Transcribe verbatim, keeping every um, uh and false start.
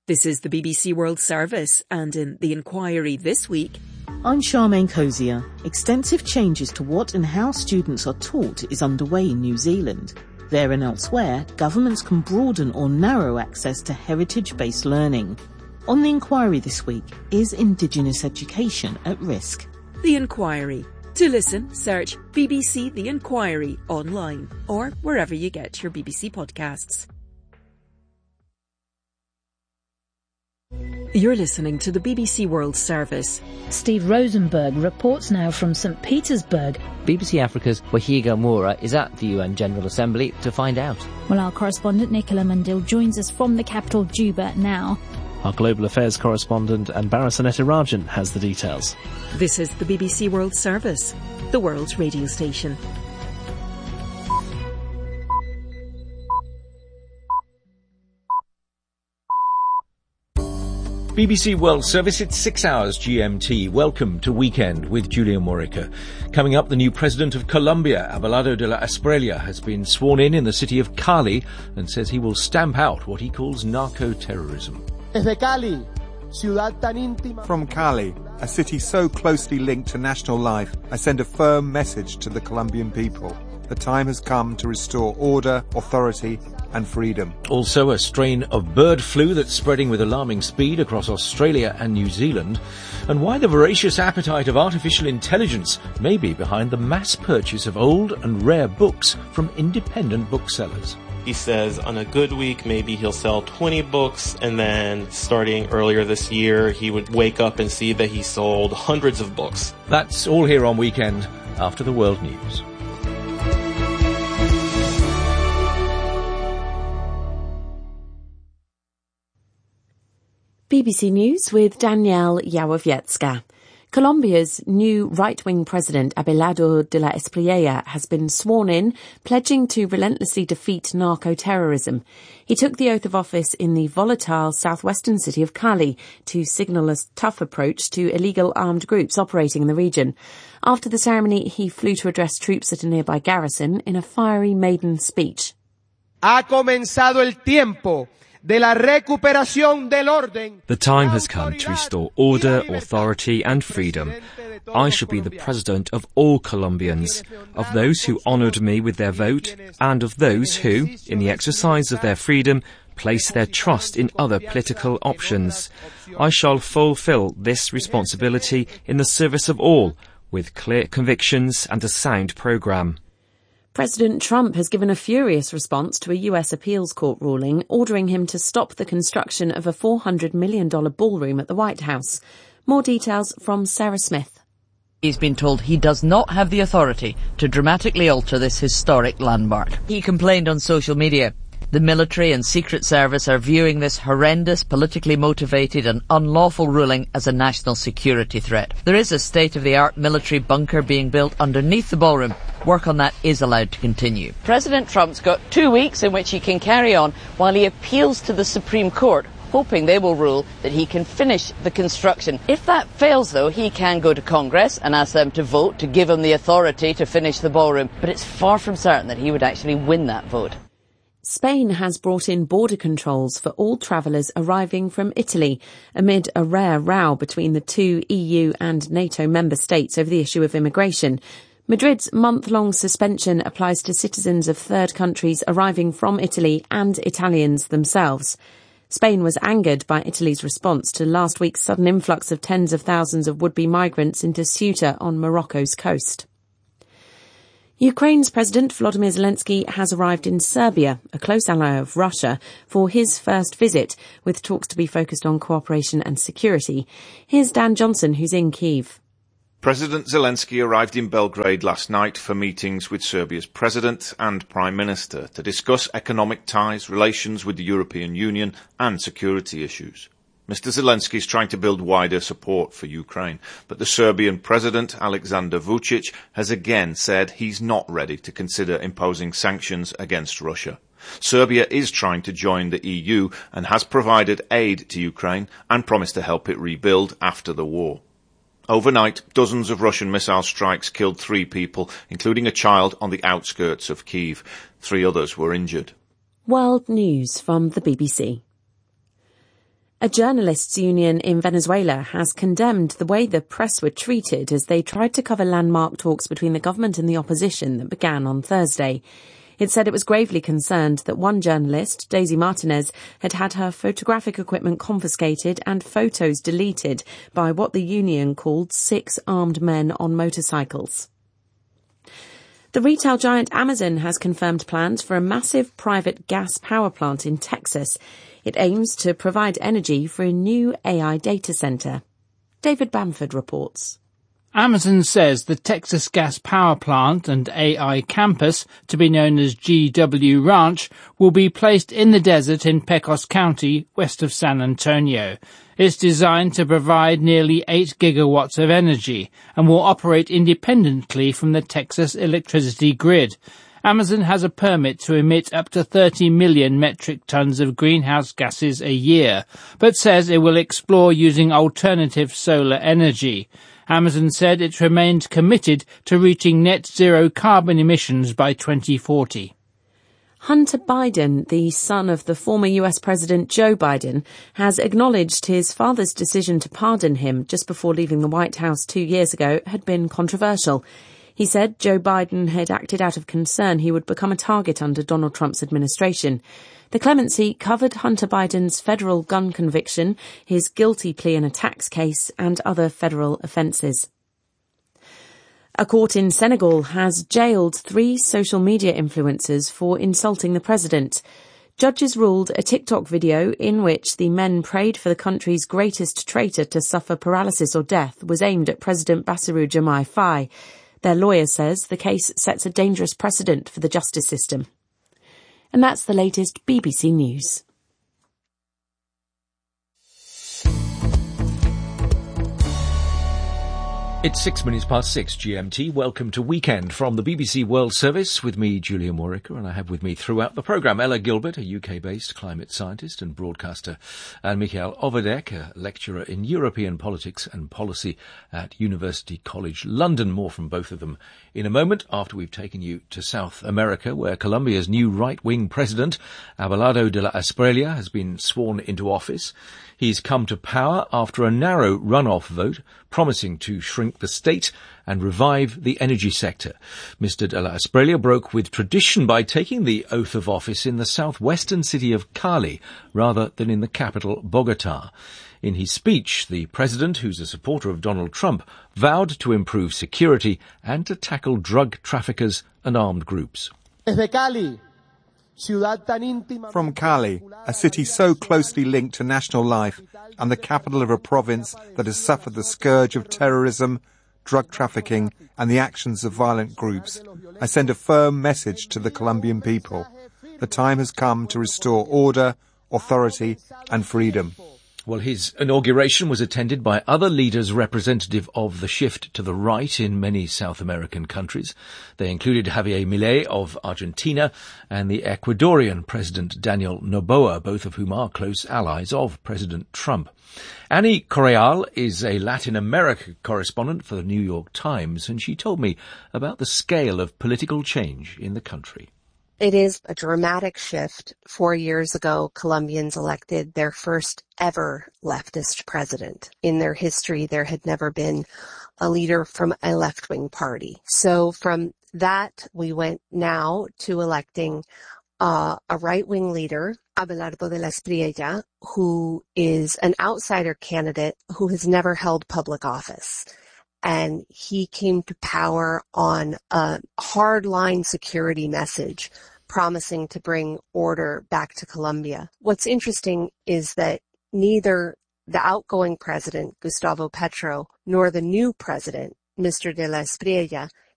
This is the B B C World Service, and in The Inquiry this week... I'm Charmaine Cozier. Extensive changes to what and how students are taught is underway in New Zealand. There and elsewhere, governments can broaden or narrow access to heritage-based learning. On The Inquiry this week, is Indigenous education at risk? The Inquiry. To listen, search B B C The Inquiry online or wherever you get your B B C podcasts. You're listening to the B B C World Service. Steve Rosenberg reports now from St Petersburg. B B C Africa's Wahiga Moura is at the U N General Assembly to find out. Well, our correspondent Nicola Mundil joins us from the capital Juba now. Our global affairs correspondent Anbara Sanetirajan has the details. This is the B B C World Service, the world's radio station. B B C World Service, it's six hours G M T. Welcome to Weekend with Julia Morica. Coming up, the new president of Colombia, Abelardo de la Espriella, has been sworn in in the city of Cali and says he will stamp out what he calls narco-terrorism. From Cali, a city so closely linked to national life, I send a firm message to the Colombian people. The time has come to restore order, authority and freedom. Also, a strain of bird flu that's spreading with alarming speed across Australia and New Zealand, and why the voracious appetite of artificial intelligence may be behind the mass purchase of old and rare books from independent booksellers. He says on a good week, maybe he'll sell twenty books, and then starting earlier this year, he would wake up and see that he sold hundreds of books. That's all here on Weekend after the World News. B B C News with Danielle Yawowiecka. Colombia's new right-wing president, Abelardo de la Espriella, has been sworn in, pledging to relentlessly defeat narco-terrorism. He took the oath of office in the volatile southwestern city of Cali to signal a tough approach to illegal armed groups operating in the region. After the ceremony, he flew to address troops at a nearby garrison in a fiery maiden speech. Ha comenzado el tiempo. The time has come to restore order, authority and freedom. I shall be the president of all Colombians, of those who honoured me with their vote, and of those who, in the exercise of their freedom, place their trust in other political options. I shall fulfil this responsibility in the service of all, with clear convictions and a sound programme. President Trump has given a furious response to a U S appeals court ruling ordering him to stop the construction of a four hundred million dollars ballroom at the White House. More details from Sarah Smith. He's been told he does not have the authority to dramatically alter this historic landmark. He complained on social media. The military and Secret Service are viewing this horrendous, politically motivated and unlawful ruling as a national security threat. There is a state-of-the-art military bunker being built underneath the ballroom. Work on that is allowed to continue. President Trump's got two weeks in which he can carry on while he appeals to the Supreme Court, hoping they will rule that he can finish the construction. If that fails, though, he can go to Congress and ask them to vote to give him the authority to finish the ballroom. But it's far from certain that he would actually win that vote. Spain has brought in border controls for all travellers arriving from Italy amid a rare row between the two E U and NATO member states over the issue of immigration. Madrid's month-long suspension applies to citizens of third countries arriving from Italy and Italians themselves. Spain was angered by Italy's response to last week's sudden influx of tens of thousands of would-be migrants into Ceuta on Morocco's coast. Ukraine's President Volodymyr Zelensky has arrived in Serbia, a close ally of Russia, for his first visit, with talks to be focused on cooperation and security. Here's Dan Johnson, who's in Kyiv. President Zelensky arrived in Belgrade last night for meetings with Serbia's President and Prime Minister to discuss economic ties, relations with the European Union and security issues. Mister Zelensky is trying to build wider support for Ukraine, but the Serbian President, Alexander Vučić, has again said he's not ready to consider imposing sanctions against Russia. Serbia is trying to join the E U and has provided aid to Ukraine and promised to help it rebuild after the war. Overnight, dozens of Russian missile strikes killed three people, including a child on the outskirts of Kyiv. Three others were injured. World News from the B B C. A journalists' union in Venezuela has condemned the way the press were treated as they tried to cover landmark talks between the government and the opposition that began on Thursday. It said it was gravely concerned that one journalist, Daisy Martinez, had had her photographic equipment confiscated and photos deleted by what the union called six armed men on motorcycles. The retail giant Amazon has confirmed plans for a massive private gas power plant in Texas. It aims to provide energy for a new A I data centre. David Bamford reports. Amazon says the Texas Gas Power Plant and A I campus, to be known as G W Ranch, will be placed in the desert in Pecos County, west of San Antonio. It's designed to provide nearly eight gigawatts of energy and will operate independently from the Texas electricity grid. Amazon has a permit to emit up to thirty million metric tons of greenhouse gases a year, but says it will explore using alternative solar energy. Amazon said it remained committed to reaching net zero carbon emissions by twenty forty. Hunter Biden, the son of the former U S President Joe Biden, has acknowledged his father's decision to pardon him just before leaving the White House two years ago had been controversial. He said Joe Biden had acted out of concern he would become a target under Donald Trump's administration. The clemency covered Hunter Biden's federal gun conviction, his guilty plea in a tax case, and other federal offences. A court in Senegal has jailed three social media influencers for insulting the president. Judges ruled a TikTok video in which the men prayed for the country's greatest traitor to suffer paralysis or death was aimed at President Bassirou Diomaye Faye. Their lawyer says the case sets a dangerous precedent for the justice system. And that's the latest B B C News. It's six minutes past six G M T. Welcome to Weekend from the B B C World Service with me, Julia Morica, and I have with me throughout the programme Ella Gilbert, a U K-based climate scientist and broadcaster, and Michael Overdek, a lecturer in European politics and policy at University College London. More from both of them in a moment after we've taken you to South America, where Colombia's new right-wing president, Abelardo de la Espriella, has been sworn into office. He's come to power after a narrow runoff vote, promising to shrink the state and revive the energy sector. Mister de la Espriella broke with tradition by taking the oath of office in the southwestern city of Cali, rather than in the capital, Bogota. In his speech, the president, who's a supporter of Donald Trump, vowed to improve security and to tackle drug traffickers and armed groups. From Cali, a city so closely linked to national life and the capital of a province that has suffered the scourge of terrorism, drug trafficking and the actions of violent groups, I send a firm message to the Colombian people. The time has come to restore order, authority and freedom. Well, his inauguration was attended by other leaders representative of the shift to the right in many South American countries. They included Javier Milei of Argentina and the Ecuadorian President Daniel Noboa, both of whom are close allies of President Trump. Annie Correal is a Latin America correspondent for the New York Times, and she told me about the scale of political change in the country. It is a dramatic shift. Four years ago, Colombians elected their first ever leftist president. In their history, there had never been a leader from a left-wing party. So from that, we went now to electing uh, a right-wing leader, Abelardo de la Espriella, who is an outsider candidate who has never held public office. And he came to power on a hardline security message promising to bring order back to Colombia. What's interesting is that neither the outgoing president, Gustavo Petro, nor the new president, Mister de la Espriella,